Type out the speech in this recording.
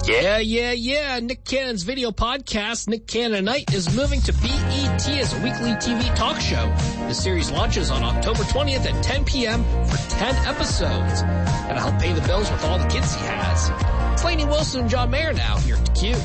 Yeah. Nick Cannon's video podcast, Nick Cannon at Night, is moving to BET as a weekly TV talk show. The series launches on October 20th at 10 p.m. for 10 episodes. Gonna help pay the bills with all the kids he has. It's Lainey Wilson and John Mayer now here at Q.